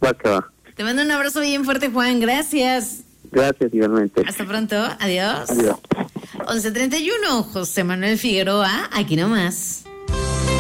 Va que va. Te mando un abrazo bien fuerte, Juan. Gracias. Gracias, igualmente. Hasta pronto. Adiós. Adiós. 11:31, José Manuel Figueroa, aquí nomás.